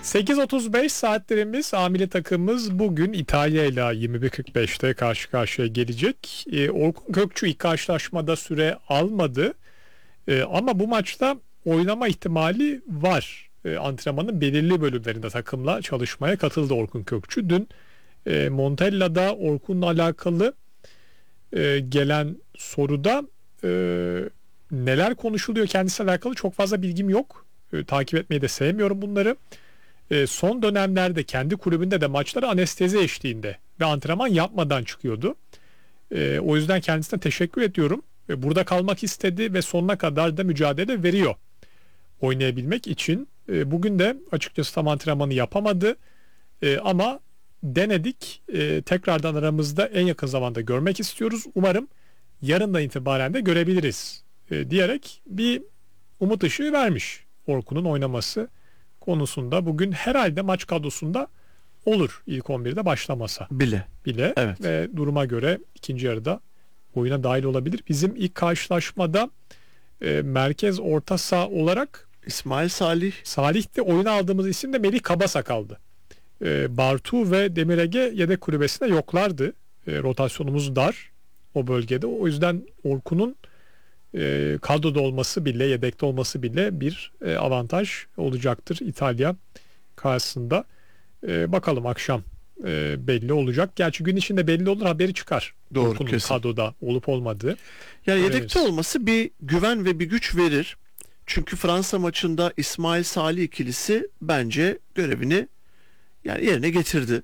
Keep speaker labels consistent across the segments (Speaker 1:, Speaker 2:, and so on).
Speaker 1: 8.35 saatlerimiz, hamile takımımız bugün İtalya ile 21.45'te karşı karşıya gelecek. Orkun Kökçü ilk karşılaşmada süre almadı. Ama bu maçta oynama ihtimali var. Antrenmanın belirli bölümlerinde takımla çalışmaya katıldı Orkun Kökçü. Dün Montella'da Orkun'la alakalı gelen soruda neler konuşuluyor kendisiyle alakalı çok fazla bilgim yok. Takip etmeyi de sevmiyorum bunları. Son dönemlerde kendi kulübünde de maçları anestezi eşliğinde ve antrenman yapmadan çıkıyordu. O yüzden kendisine teşekkür ediyorum. Burada kalmak istedi ve sonuna kadar da mücadele veriyor oynayabilmek için. Bugün de açıkçası tam antrenmanı yapamadı. Ama denedik. Tekrardan aramızda en yakın zamanda görmek istiyoruz. Umarım yarından itibaren de görebiliriz diyerek bir umut ışığı vermiş Orkun'un oynaması konusunda. Bugün herhalde maç kadrosunda olur ilk 11'de başlamasa bile.
Speaker 2: Evet.
Speaker 1: Ve duruma göre ikinci yarıda oyuna dahil olabilir. Bizim ilk karşılaşmada merkez orta saha olarak
Speaker 2: İsmail
Speaker 1: Salih'te oyuna aldığımız isim de Melih Kabasakal'dı. Bartu ve Demir Ege yedek kulübesinde yoklardı. Rotasyonumuz dar o bölgede. O yüzden Orkun'un kadroda olması bile, yedekte olması bile bir avantaj olacaktır İtalya karşısında. Bakalım akşam belli olacak. Gerçi gün içinde belli olur, haberi çıkar.
Speaker 2: Doğru,
Speaker 1: Orkun'un
Speaker 2: kesin.
Speaker 1: kadroda olup olmadığı.
Speaker 2: Yani yedekte olması bir güven ve bir güç verir. Çünkü Fransa maçında İsmail Salih ikilisi bence görevini yani yerine getirdi.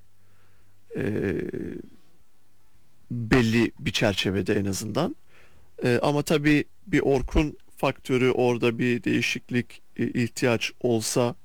Speaker 2: Belli bir çerçevede en azından. Ama tabii bir Orkun faktörü, orada bir değişiklik ihtiyaç olsa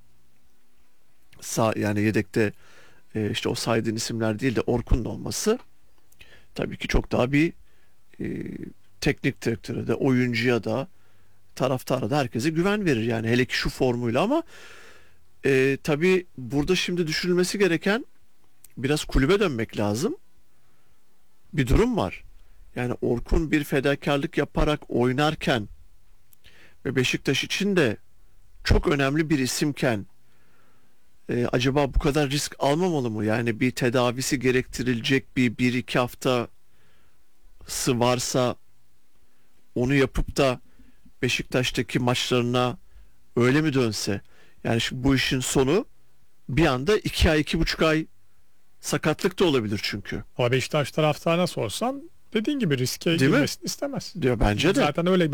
Speaker 2: yani yedekte işte o saydığın isimler değil de Orkun'un olması tabii ki çok daha bir teknik direktöre de, oyuncuya da, taraftara da herkese güven verir yani, hele ki şu formuyla. Ama tabii burada şimdi düşünülmesi gereken, biraz kulübe dönmek lazım. Bir durum var. Yani Orkun bir fedakarlık yaparak oynarken ve Beşiktaş için de çok önemli bir isimken acaba bu kadar risk almamalı mı? Yani bir tedavisi gerektirilecek bir iki haftası varsa onu yapıp da Beşiktaş'taki maçlarına öyle mi dönse? Yani bu işin sonu bir anda 2 ay, 2,5 ay sakatlık da olabilir çünkü.
Speaker 1: Ama Beşiktaş taraftarına sorsan dediğin gibi riske
Speaker 2: Değil mi?
Speaker 1: girmesini istemez.
Speaker 2: Diyor bence de.
Speaker 1: Zaten öyle